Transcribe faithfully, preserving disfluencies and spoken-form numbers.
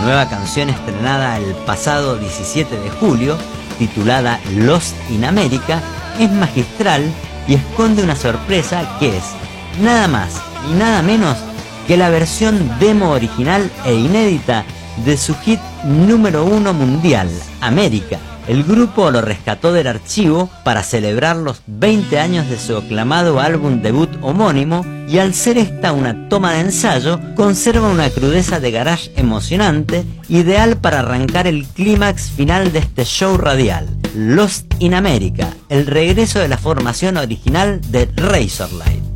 nueva canción estrenada el pasado diecisiete de julio, titulada Lost in America, es magistral y esconde una sorpresa que es nada más y nada menos que la versión demo original e inédita de su hit número uno mundial, América. El grupo lo rescató del archivo para celebrar los veinte años de su aclamado álbum debut homónimo, y al ser esta una toma de ensayo, conserva una crudeza de garage emocionante, ideal para arrancar el clímax final de este show radial. Lost in America, el regreso de la formación original de Razorlight.